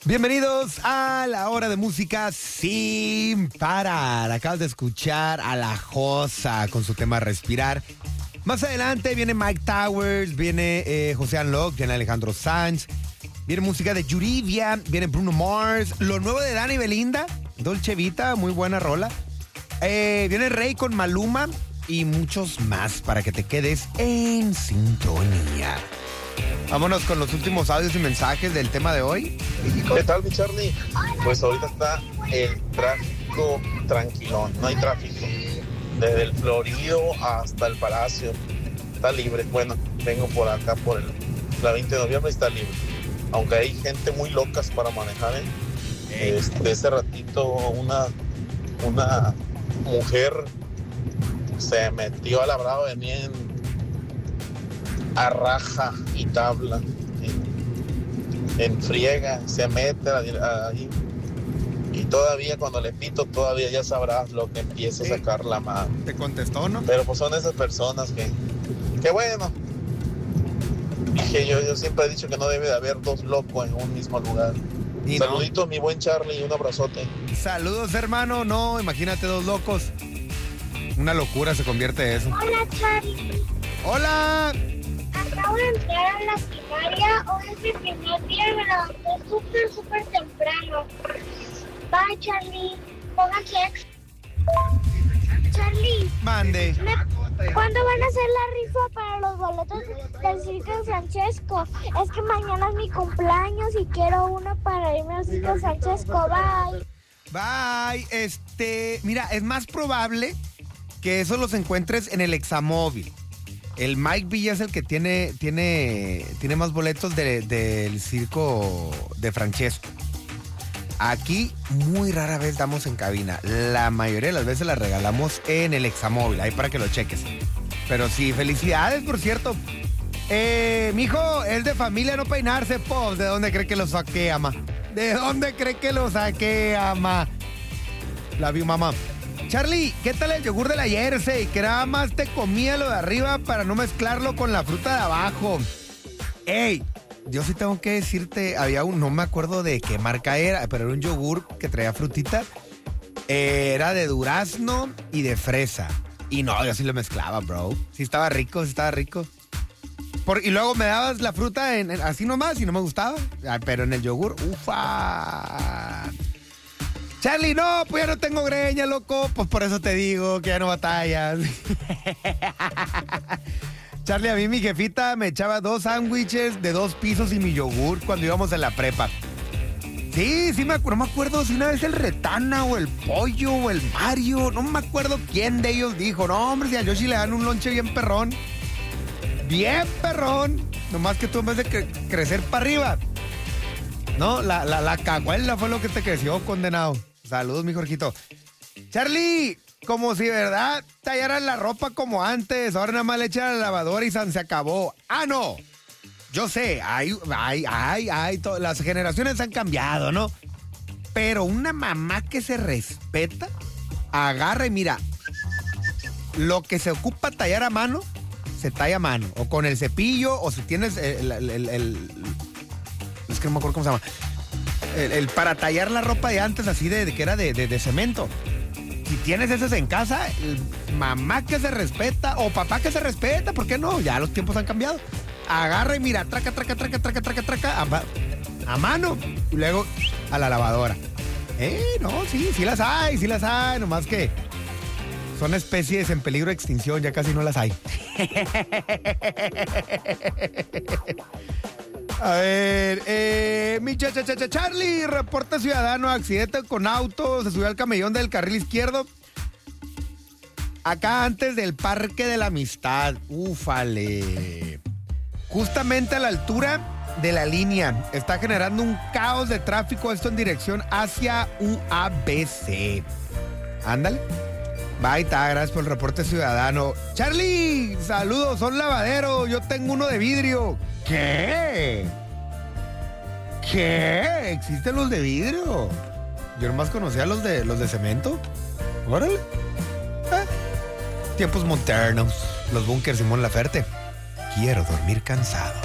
Bienvenidos a la hora de música sin parar. Acabas de escuchar a La Josa con su tema Respirar. Más adelante viene Mike Towers, viene José Anloc, viene Alejandro Sanz, viene música de Yuridia, viene Bruno Mars, lo nuevo de Dani Belinda, Dolce Vita, muy buena rola. Viene Rey con Maluma y muchos más para que te quedes en sintonía. Vámonos con los últimos audios y mensajes del tema de hoy. ¿Qué tal, mi Charlie? Pues ahorita está el tráfico tranquilón, no hay tráfico. Desde el Florido hasta el Palacio está libre. Bueno, vengo por acá por la 20 de noviembre, está libre. Aunque hay gente muy locas para manejar, ¿eh? Ese ratito una mujer se metió a la brava, venía a raja y tabla, en friega, se mete ahí. Y todavía cuando le pito, todavía ya sabrás lo que empieza a sacar la mano. ¿Te contestó, no? Pero pues son esas personas que bueno. Dije yo siempre he dicho que no debe de haber dos locos en un mismo lugar. Y saluditos, no. Mi buen Charlie, y un abrazote. Saludos, hermano. No, imagínate dos locos. Una locura se convierte eso. Hola, Charlie. Hola. Acabo de entrar a la primaria. Hoy es mi primer día y me levanté súper temprano. Bye, Charlie. Pónganse ex. Charlie. Mande. ¿Cuándo van a hacer la rifa para los boletos del Circo de Francesco? Es que mañana es mi cumpleaños y quiero uno para irme al Circo de Francesco. Bye. Bye. Mira, es más probable que eso los encuentres en el Examóvil. El Mike Villa es el que tiene más boletos del Circo de Francesco. Aquí muy rara vez damos en cabina. La mayoría de las veces la regalamos en el Examóvil, ahí para que lo cheques. Pero sí, felicidades, por cierto. Mijo, es de familia no peinarse, pues. ¿De dónde cree que lo saqué, ama? ¿De dónde cree que lo saqué, ama? La vi, mamá. Charlie, ¿qué tal el yogur de la Jersey? Que nada más te comía lo de arriba para no mezclarlo con la fruta de abajo. ¡Ey! Yo sí tengo que decirte, había no me acuerdo de qué marca era, pero era un yogur que traía frutita. Era de durazno y de fresa. Y no, yo sí lo mezclaba, bro. Sí estaba rico. Y luego me dabas la fruta así nomás y no me gustaba. Pero en el yogur, ufa. Charlie, no, pues ya no tengo greña, loco. Pues por eso te digo que ya no batallas. Charlie, a mí mi jefita me echaba 2 sándwiches de 2 pisos y mi yogur cuando íbamos en la prepa. Sí, no me acuerdo si una vez el Retana o el Pollo o el Mario, no me acuerdo quién de ellos dijo, no, hombre, si a Yoshi le dan un lonche bien perrón. Bien perrón. Nomás que tú en vez de crecer para arriba, no, la caguela fue lo que te creció, condenado. Saludos, mi Jorgito. Charlie, como si, ¿verdad? Tallaran la ropa como antes. Ahora nada más le echan a la lavadora y se acabó. ¡Ah, no! Yo sé, las generaciones han cambiado, ¿no? Pero una mamá que se respeta, agarra y mira, lo que se ocupa tallar a mano, se talla a mano. O con el cepillo, o si tienes es que no me acuerdo cómo se llama. El para tallar la ropa de antes, así de que era de cemento. Si tienes esas en casa, mamá que se respeta o papá que se respeta, ¿por qué no? Ya los tiempos han cambiado. Agarra y mira, traca, a mano. Y luego a la lavadora. No, sí las hay, nomás que son especies en peligro de extinción, ya casi no las hay. A ver, mi Charlie, reporta ciudadano, accidente con auto, se subió al camellón del carril izquierdo. Acá antes del Parque de la Amistad, úfale. Justamente a la altura de la línea, está generando un caos de tráfico, esto en dirección hacia UABC. Ándale. Bye, gracias por el reporte ciudadano. Charlie, saludos, son lavaderos, yo tengo uno de vidrio. ¿Qué? ¿Existen los de vidrio? Yo nomás conocía los de cemento. Órale. Tiempos modernos. Los Bunkers, Simón Laferte. Quiero dormir cansado.